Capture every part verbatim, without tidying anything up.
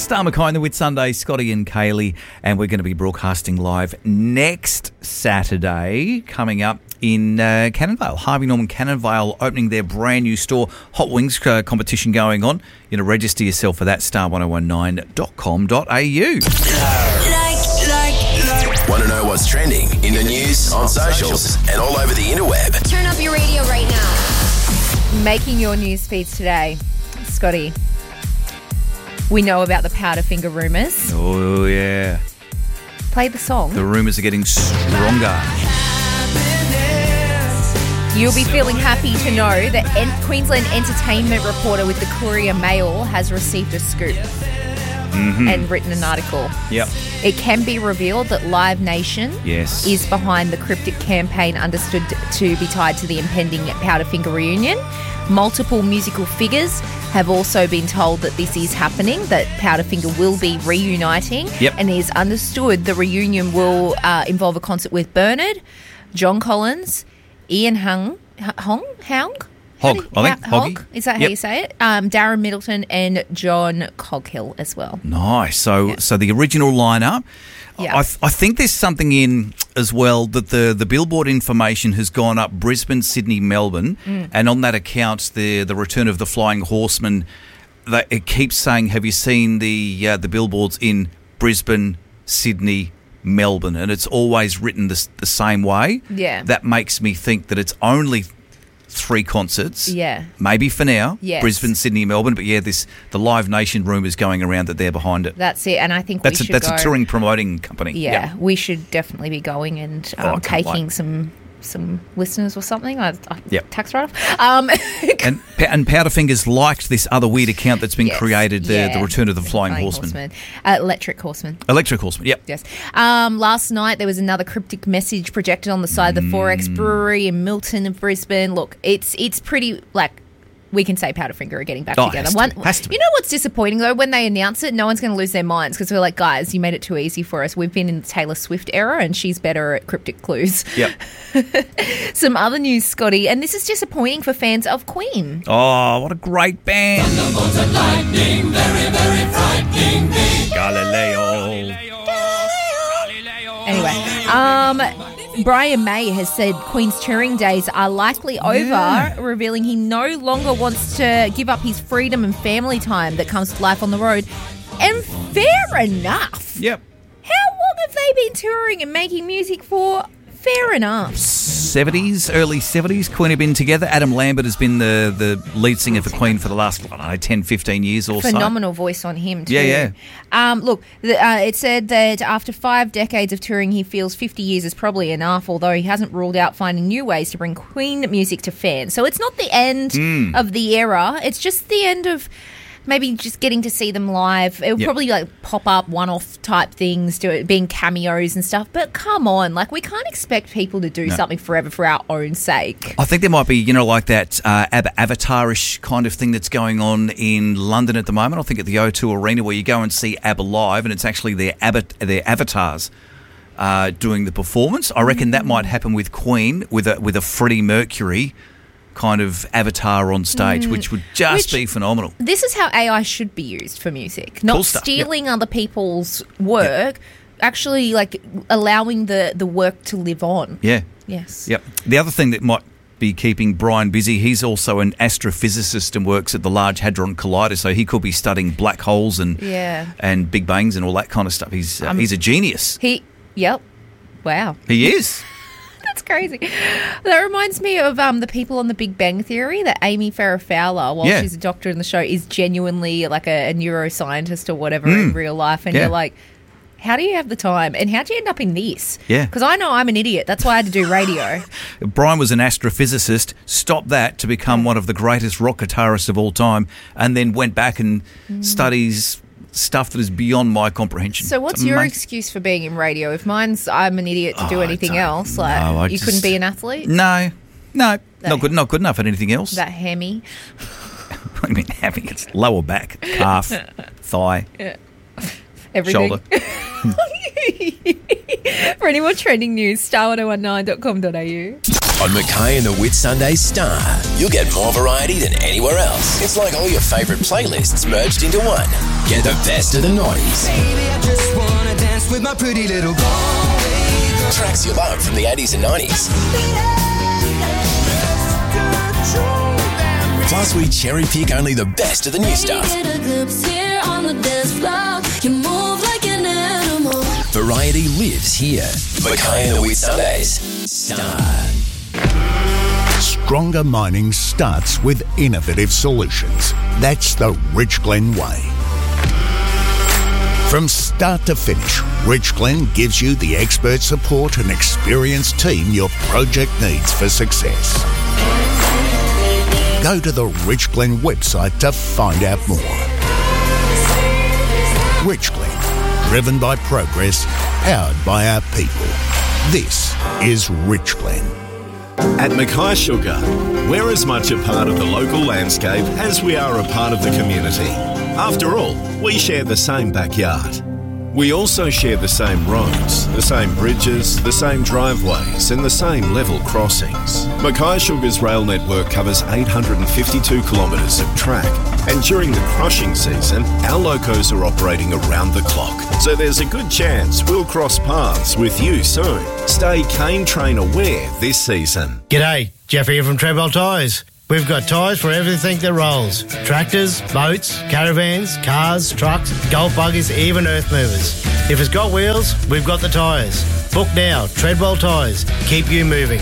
Star McKay and the Whit Sunday, Scotty and Kaylee, and we're going to be broadcasting live next Saturday coming up in uh, Cannonvale. Harvey Norman Cannonvale opening their brand new store. Hot Wings uh, competition going on. You know, register yourself for that, star ten nineteen dot com dot a u. Want to know what's trending in the news, on socials, and all over the interweb? Turn up your radio right now. Making your news feeds today, Scotty. We know about the Powderfinger rumours. Oh, yeah. Play the song. The rumours are getting stronger. You'll be feeling happy to know that en- Queensland entertainment reporter with the Courier Mail has received a scoop mm-hmm. and written an article. Yep. It can be revealed that Live Nation yes. is behind the cryptic campaign understood to be tied to the impending Powderfinger reunion. Multiple musical figures have also been told that this is happening, that Powderfinger will be reuniting. Yep. And it is understood the reunion will uh, involve a concert with Bernard, John Collins, Ian Hung, Hong, Houng? Hog, you, I think. Hog, Hoggy. is that how yep. you say it? Um, Darren Middleton and John Coghill as well. Nice. So, yeah. so the original lineup. Yeah. I, th- I think there's something in as well that the, the Billboard information has gone up Brisbane, Sydney, Melbourne, mm. and on that account, the the return of the Flying Horsemen. That it keeps saying, "Have you seen the uh, the billboards in Brisbane, Sydney, Melbourne?" And it's always written the, the same way. Yeah. That makes me think that it's only three concerts. Yeah. Maybe for now. Yes. Brisbane, Sydney, Melbourne. But yeah, this the Live Nation rumours going around that they're behind it. That's it. And I think that's we a, should That's go, a touring promoting company. Yeah, yep. we should definitely be going and um, Oh, I can't taking wait. some some listeners or something. I, I, Yep. Tax write-off. Um, and and Powderfingers liked this other weird account that's been yes, created, the, yeah. the return of the Flying, Flying Horseman. Horseman. Uh, Electric Horseman. Electric Horseman, yep. Yes. Um, last night there was another cryptic message projected on the side of the Forex Brewery in Milton and Brisbane. Look, it's it's pretty like. We can say Powderfinger are getting back oh, together. Has to, One, has to you know what's disappointing though? When they announce it, no one's going to lose their minds because we're like, guys, you made it too easy for us. We've been in the Taylor Swift era and she's better at cryptic clues. Yep. Some other news, Scotty, and this is disappointing for fans of Queen. Oh, what a great band. Thunderbolts and lightning, very, very frightening me. Galileo. Anyway, um... Brian May has said Queen's touring days are likely over, yeah. revealing he no longer wants to give up his freedom and family time that comes to life on the road. And fair enough. Yep. How long have they been touring and making music for? Fair enough. seventies, early seventies, Queen have been together. Adam Lambert has been the, the lead singer for Queen for the last, I don't know, ten, fifteen years or so. Phenomenal voice on him too. Yeah, yeah. Um, look, the, uh, it said that after five decades of touring, he feels fifty years is probably enough, although he hasn't ruled out finding new ways to bring Queen music to fans. So it's not the end mm. of the era. It's just the end of... Maybe just getting to see them live. It'll yep. probably like pop up one-off type things, do it being cameos and stuff. But come on, like we can't expect people to do no. something forever for our own sake. I think there might be, you know, like that uh, Avatar-ish kind of thing that's going on in London at the moment. I think at the O two Arena where you go and see ABBA live and it's actually their, Abba, their avatars uh, doing the performance. I reckon mm. that might happen with Queen with a, with a Freddie Mercury kind of avatar on stage, mm. which would just which, be phenomenal. This is how A I should be used for music, not cool stuff. stealing yep. other people's work, yep. actually like allowing the, the work to live on. Yeah. Yes. Yep. The other thing that might be keeping Brian busy, he's also an astrophysicist and works at the Large Hadron Collider, so he could be studying black holes and yeah. and big bangs and all that kind of stuff. He's uh, um, he's a genius. He, yep. Wow. He is. That's crazy. That reminds me of um, the people on The Big Bang Theory, that Amy Farrah Fowler, while yeah. she's a doctor in the show, is genuinely like a, a neuroscientist or whatever mm. in real life. And yeah. you're like, how do you have the time? And how do you end up in this? Yeah. Because I know I'm an idiot. That's why I had to do radio. Brian was an astrophysicist, stopped that to become one of the greatest rock guitarists of all time, and then went back and mm. studies stuff that is beyond my comprehension. So what's your excuse for being in radio? If mine's I'm an idiot to do oh, anything else, like no, you just, couldn't be an athlete? No, no, that, not good, not good enough at anything else. That hammy. I mean, having it's lower back, calf, thigh, yeah. Everything. shoulder. For any more trending news, star ten nineteen dot com dot a u. On Mackay and the Whitsunday Star, you'll get more variety than anywhere else. It's like all your favourite playlists merged into one. Get the best of the noughties. Baby, I just wanna dance with my pretty little Galway. Tracks you love from the eighties and nineties. Plus, we cherry pick only the best of the new stuff. Variety lives here. Mackay and the Whitsundays. Star. Stronger mining starts with innovative solutions. That's the Rich Glen way. From start to finish, Rich Glen gives you the expert support and experienced team your project needs for success. Go to the Rich Glen website to find out more. Rich Glen, driven by progress, powered by our people. This is Rich Glen. At Mackay Sugar, we're as much a part of the local landscape as we are a part of the community. After all, we share the same backyard. We also share the same roads, the same bridges, the same driveways and the same level crossings. Mackay Sugar's rail network covers eight hundred fifty-two kilometres of track, and during the crushing season, our locos are operating around the clock. So there's a good chance we'll cross paths with you soon. Stay cane train aware this season. G'day, Jeffrey here from Treadwell Tyres. We've got tyres for everything that rolls. Tractors, boats, caravans, cars, trucks, golf buggies, even earth movers. If it's got wheels, we've got the tyres. Book now, Treadwell Tyres. Keep you moving.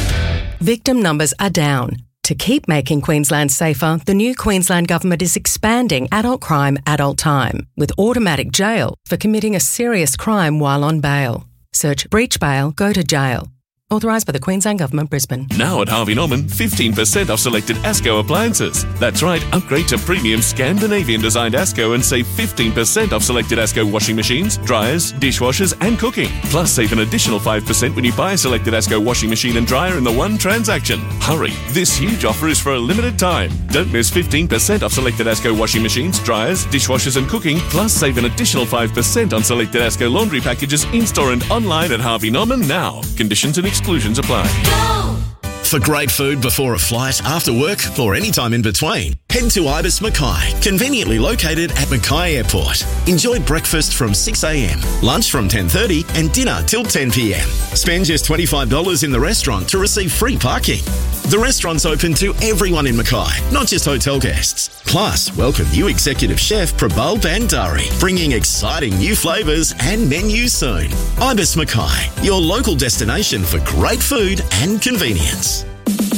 Victim numbers are down. To keep making Queensland safer, the new Queensland Government is expanding adult crime, adult time, with automatic jail for committing a serious crime while on bail. Search breach bail, go to jail. Authorised by the Queensland Government, Brisbane. Now at Harvey Norman, fifteen percent off selected ASCO appliances. That's right, upgrade to premium Scandinavian-designed ASCO and save fifteen percent off selected ASCO washing machines, dryers, dishwashers and cooking. Plus, save an additional five percent when you buy a selected ASCO washing machine and dryer in the one transaction. Hurry, this huge offer is for a limited time. Don't miss fifteen percent off selected ASCO washing machines, dryers, dishwashers and cooking. Plus, save an additional five percent on selected ASCO laundry packages in-store and online at Harvey Norman now. Conditions and exclusions apply. Go! For great food before a flight, after work, or any time in between, head to Ibis Mackay, conveniently located at Mackay Airport. Enjoy breakfast from six a.m, lunch from ten thirty and dinner till ten p.m. Spend just twenty-five dollars in the restaurant to receive free parking. The restaurant's open to everyone in Mackay, not just hotel guests. Plus, welcome new executive chef Prabal Bandari, bringing exciting new flavours and menus soon. Ibis Mackay, your local destination for great food and convenience.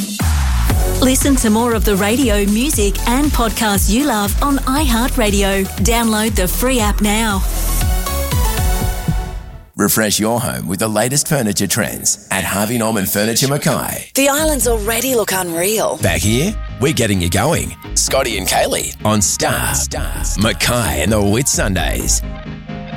Listen to more of the radio, music and podcasts you love on iHeartRadio. Download the free app now. Refresh your home with the latest furniture trends at Harvey Norman Furniture Mackay. The islands already look unreal. Back here, we're getting you going. Scotty and Kaylee on Star. Star. Mackay and the Whitsundays.